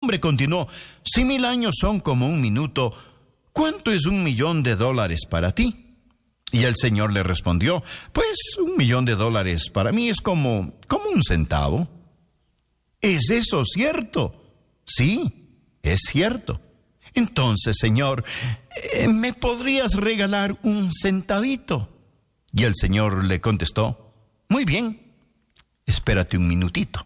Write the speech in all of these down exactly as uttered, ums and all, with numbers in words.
hombre continuó: si mil años son como un minuto, ¿cuánto es un millón de dólares para ti? Y el Señor le respondió: pues un millón de dólares para mí es como, como un centavo. ¿Es eso cierto? Sí, es cierto. Entonces, Señor, ¿me podrías regalar un centavito? Y el Señor le contestó: muy bien, espérate un minutito.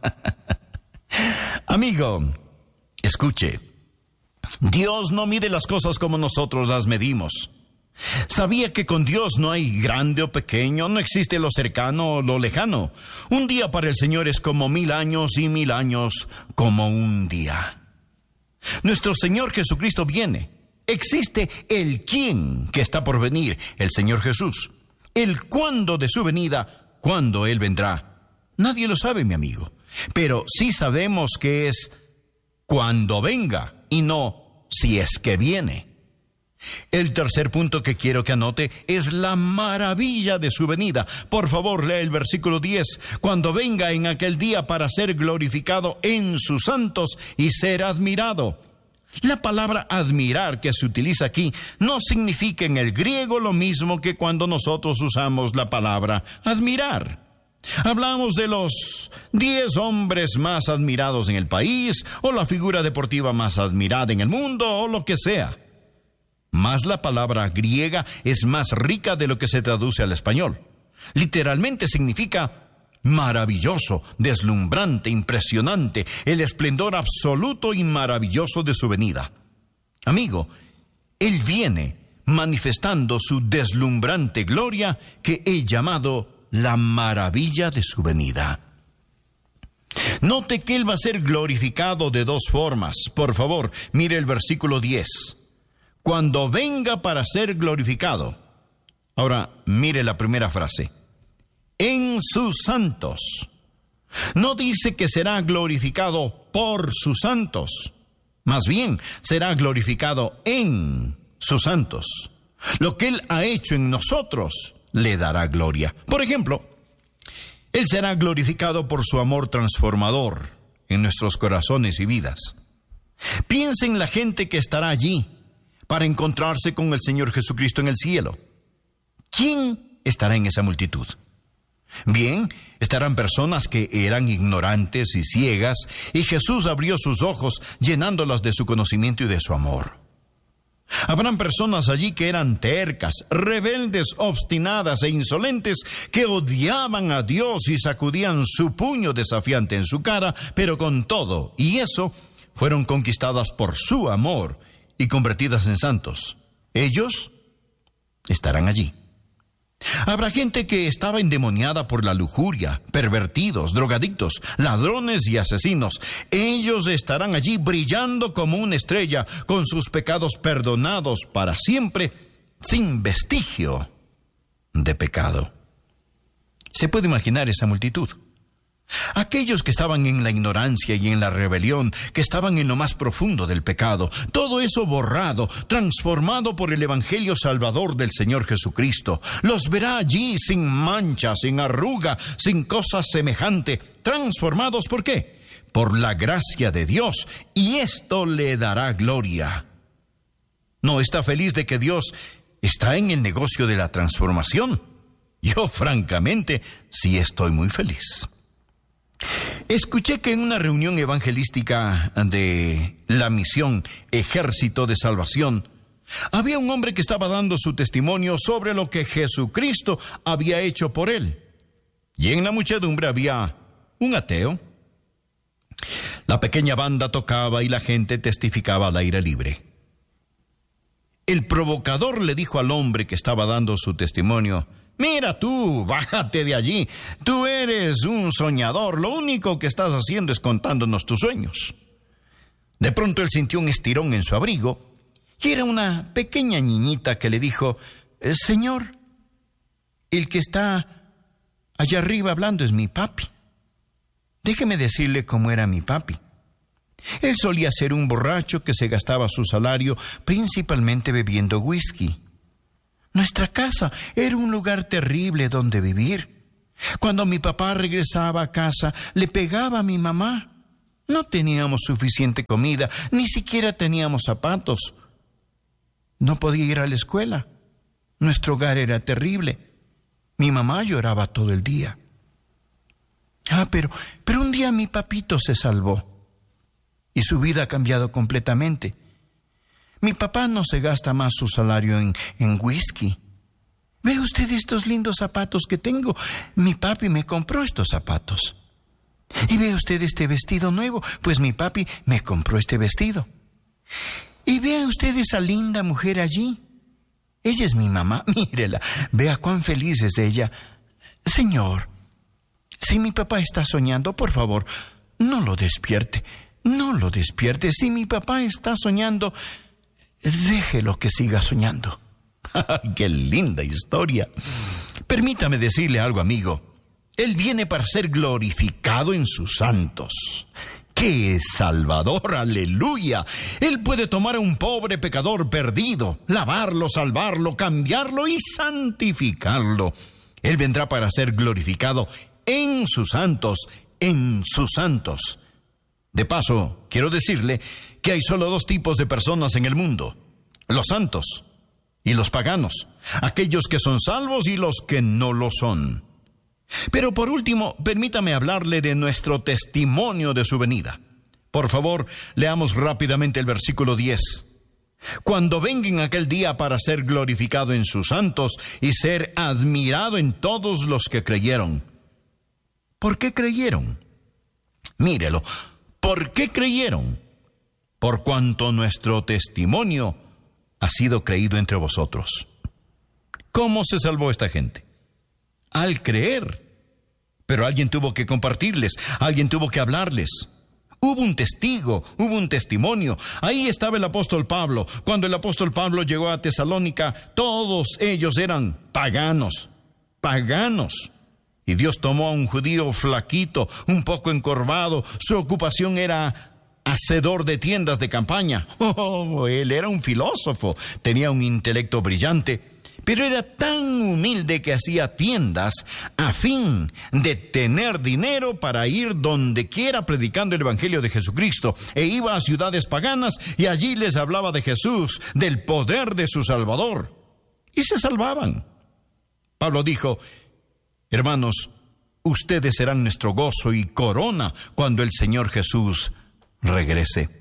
Amigo, escuche, Dios no mide las cosas como nosotros las medimos. ¿Sabía que con Dios no hay grande o pequeño? No existe lo cercano o lo lejano. Un día para el Señor es como mil años y mil años como un día. Nuestro Señor Jesucristo viene. Existe el quién que está por venir, el Señor Jesús. El cuándo de su venida, cuándo Él vendrá. Nadie lo sabe, mi amigo. Pero sí sabemos que es cuando venga y no si es que viene. El tercer punto que quiero que anote es la maravilla de su venida. Por favor, lea el versículo diez. Cuando venga en aquel día para ser glorificado en sus santos y ser admirado. La palabra admirar que se utiliza aquí no significa en el griego lo mismo que cuando nosotros usamos la palabra admirar. Hablamos de los diez hombres más admirados en el país, o la figura deportiva más admirada en el mundo, o lo que sea. Mas la palabra griega es más rica de lo que se traduce al español. Literalmente significa maravilloso, deslumbrante, impresionante, el esplendor absoluto y maravilloso de su venida. Amigo, Él viene manifestando su deslumbrante gloria que he llamado la maravilla de su venida. Note que Él va a ser glorificado de dos formas. Por favor, mire el versículo diez. Cuando venga para ser glorificado. Ahora, mire la primera frase. En sus santos. No dice que será glorificado por sus santos. Más bien, será glorificado en sus santos. Lo que Él ha hecho en nosotros le dará gloria. Por ejemplo, Él será glorificado por su amor transformador en nuestros corazones y vidas. Piensa en la gente que estará allí para encontrarse con el Señor Jesucristo en el cielo. ¿Quién estará en esa multitud? Bien, estarán personas que eran ignorantes y ciegas, y Jesús abrió sus ojos, llenándolas de su conocimiento y de su amor. Habrán personas allí que eran tercas, rebeldes, obstinadas e insolentes, que odiaban a Dios y sacudían su puño desafiante en su cara, pero con todo y eso fueron conquistadas por su amor y convertidas en santos. Ellos estarán allí. Habrá gente que estaba endemoniada por la lujuria, pervertidos, drogadictos, ladrones y asesinos. Ellos estarán allí brillando como una estrella, con sus pecados perdonados para siempre, sin vestigio de pecado. ¿Se puede imaginar esa multitud? Aquellos que estaban en la ignorancia y en la rebelión, que estaban en lo más profundo del pecado, todo eso borrado, transformado por el Evangelio Salvador del Señor Jesucristo, los verá allí sin mancha, sin arruga, sin cosa semejante, transformados, ¿por qué? Por la gracia de Dios, y esto le dará gloria. ¿No está feliz de que Dios está en el negocio de la transformación? Yo, francamente, sí estoy muy feliz. Escuché que en una reunión evangelística de la misión Ejército de Salvación, había un hombre que estaba dando su testimonio sobre lo que Jesucristo había hecho por él. Y en la muchedumbre había un ateo. La pequeña banda tocaba y la gente testificaba al aire libre. El provocador le dijo al hombre que estaba dando su testimonio: mira tú, bájate de allí. Tú eres un soñador. Lo único que estás haciendo es contándonos tus sueños. De pronto él sintió un estirón en su abrigo y era una pequeña niñita que le dijo: Señor, el que está allá arriba hablando es mi papi. Déjeme decirle cómo era mi papi. Él solía ser un borracho que se gastaba su salario principalmente bebiendo whisky. Nuestra casa era un lugar terrible donde vivir. Cuando mi papá regresaba a casa, le pegaba a mi mamá. No teníamos suficiente comida, ni siquiera teníamos zapatos. No podía ir a la escuela. Nuestro hogar era terrible. Mi mamá lloraba todo el día. Ah, pero, pero un día mi papito se salvó y su vida ha cambiado completamente. Mi papá no se gasta más su salario en, en whisky. ¿Ve usted estos lindos zapatos que tengo? Mi papi me compró estos zapatos. ¿Y ve usted este vestido nuevo? Pues mi papi me compró este vestido. ¿Y vea usted esa linda mujer allí? Ella es mi mamá, mírela, vea cuán feliz es ella. Señor, si mi papá está soñando, por favor, no lo despierte, no lo despierte. Si mi papá está soñando, déjelo que siga soñando. ¡Qué linda historia! Permítame decirle algo, amigo. Él viene para ser glorificado en sus santos. ¡Qué Salvador! ¡Aleluya! Él puede tomar a un pobre pecador perdido, lavarlo, salvarlo, cambiarlo y santificarlo. Él vendrá para ser glorificado en sus santos, en sus santos. De paso, quiero decirle que hay solo dos tipos de personas en el mundo: los santos y los paganos, aquellos que son salvos y los que no lo son. Pero por último, permítame hablarle de nuestro testimonio de su venida. Por favor, leamos rápidamente el versículo diez. Cuando venga en aquel día para ser glorificado en sus santos y ser admirado en todos los que creyeron. ¿Por qué creyeron? Mírelo, ¿por qué creyeron? Por cuanto nuestro testimonio ha sido creído entre vosotros. ¿Cómo se salvó esta gente? Al creer. Pero alguien tuvo que compartirles, alguien tuvo que hablarles. Hubo un testigo, hubo un testimonio. Ahí estaba el apóstol Pablo. Cuando el apóstol Pablo llegó a Tesalónica, todos ellos eran paganos, paganos. Y Dios tomó a un judío flaquito, un poco encorvado. Su ocupación era hacedor de tiendas de campaña. Oh, él era un filósofo, tenía un intelecto brillante. Pero era tan humilde que hacía tiendas a fin de tener dinero para ir donde quiera predicando el evangelio de Jesucristo. E iba a ciudades paganas y allí les hablaba de Jesús, del poder de su Salvador. Y se salvaban. Pablo dijo: hermanos, ustedes serán nuestro gozo y corona cuando el Señor Jesús regrese.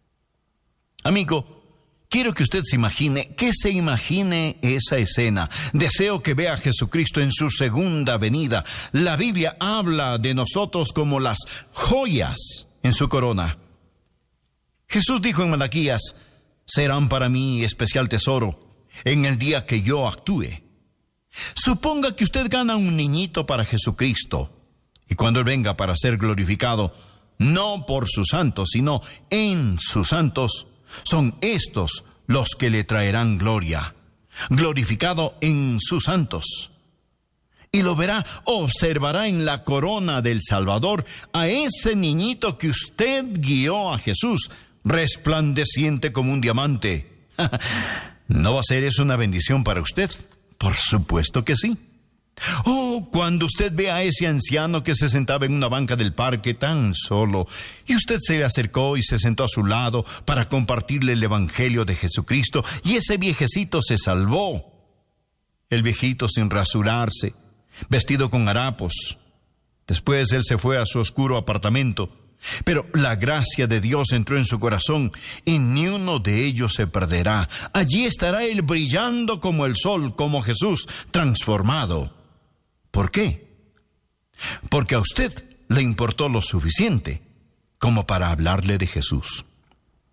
Amigo, quiero que usted se imagine, que se imagine esa escena. Deseo que vea a Jesucristo en su segunda venida. La Biblia habla de nosotros como las joyas en su corona. Jesús dijo en Malaquías: serán para mí especial tesoro en el día que yo actúe. Suponga que usted gana un niñito para Jesucristo, y cuando Él venga para ser glorificado, no por sus santos, sino en sus santos, son estos los que le traerán gloria, glorificado en sus santos. Y lo verá, observará en la corona del Salvador a ese niñito que usted guió a Jesús, resplandeciente como un diamante. ¿No va a ser eso una bendición para usted? Por supuesto que sí. Oh, cuando usted ve a ese anciano que se sentaba en una banca del parque tan solo, y usted se le acercó y se sentó a su lado para compartirle el evangelio de Jesucristo, y ese viejecito se salvó. El viejito sin rasurarse, vestido con harapos. Después él se fue a su oscuro apartamento, pero la gracia de Dios entró en su corazón y ni uno de ellos se perderá. Allí estará él brillando como el sol, como Jesús, transformado. ¿Por qué? Porque a usted le importó lo suficiente como para hablarle de Jesús.